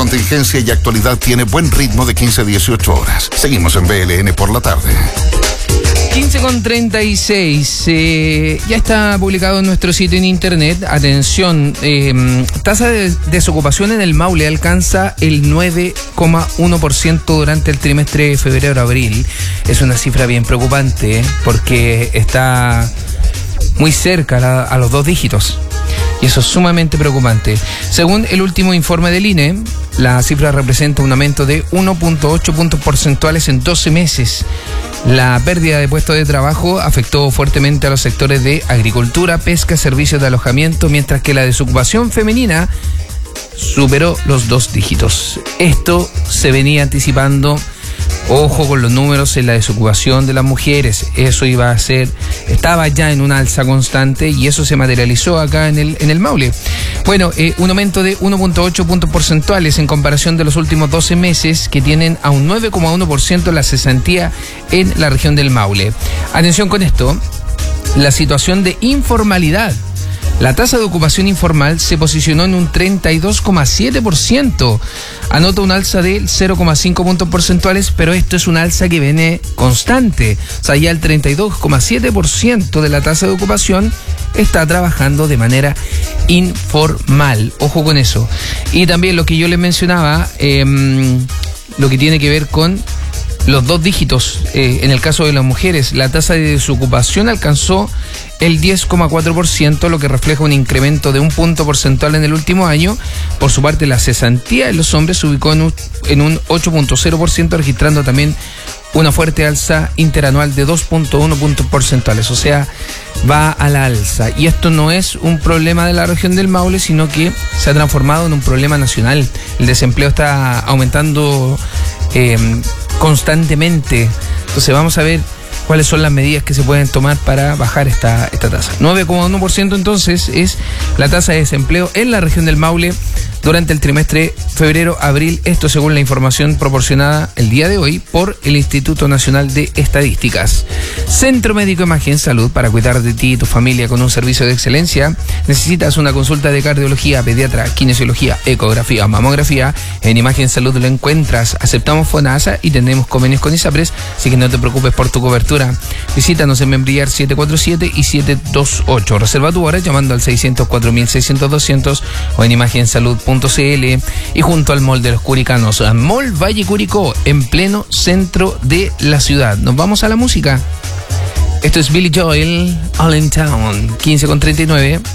contingencia y actualidad tiene buen ritmo de 15 a 18 horas. Seguimos en BLN por la tarde. 15:36. Ya está publicado en nuestro sitio en internet. Atención, tasa de desocupación en el Maule alcanza el 9,1% durante el trimestre de febrero-abril. Es una cifra bien preocupante porque está muy cerca a los 2 dígitos. Y eso es sumamente preocupante. Según el último informe del INE, la cifra representa un aumento de 1.8 puntos porcentuales en 12 meses. La pérdida de puestos de trabajo afectó fuertemente a los sectores de agricultura, pesca, servicios de alojamiento, mientras que la desocupación femenina superó los 2 dígitos. Esto se venía anticipando. Ojo con los números en la desocupación de las mujeres. Eso iba a ser, estaba ya en una alza constante y eso se materializó acá en el Maule. Bueno, un aumento de 1.8 puntos porcentuales en comparación de los últimos 12 meses, que tienen a un 9,1% la cesantía en la región del Maule. Atención con esto, la situación de informalidad. La tasa de ocupación informal se posicionó en un 32,7%. Anota un alza de 0,5 puntos porcentuales, pero esto es una alza que viene constante. O sea, ya el 32,7% de la tasa de ocupación está trabajando de manera informal. Ojo con eso. Y también lo que yo les mencionaba, lo que tiene que ver con los 2 dígitos. En el caso de las mujeres, la tasa de desocupación alcanzó el 10,4%, lo que refleja un incremento de 1 punto porcentual en el último año. Por su parte, la cesantía de los hombres se ubicó en un 8,0%, registrando también una fuerte alza interanual de 2,1 puntos porcentuales. O sea, va a la alza. Y esto no es un problema de la región del Maule, sino que se ha transformado en un problema nacional. El desempleo está aumentando constantemente. Entonces vamos a ver cuáles son las medidas que se pueden tomar para bajar esta tasa. 9,1% entonces es la tasa de desempleo en la región del Maule durante el trimestre febrero-abril. Esto según la información proporcionada el día de hoy por el Instituto Nacional de Estadísticas. Centro Médico Imagen Salud, para cuidar de ti y tu familia con un servicio de excelencia. Necesitas una consulta de cardiología, pediatra, kinesiología, ecografía, mamografía. En Imagen Salud lo encuentras. Aceptamos FONASA y tenemos convenios con ISAPRES, así que no te preocupes por tu cobertura. Visítanos en Membrillar 747 y 728. Reserva tu hora llamando al 604.600-200 o en imagensalud.cl y junto al Mall de los Curicanos, Mall Valle Curicó, en pleno centro de la ciudad. Nos vamos a la música. Esto es Billy Joel, All in Town, 15:39.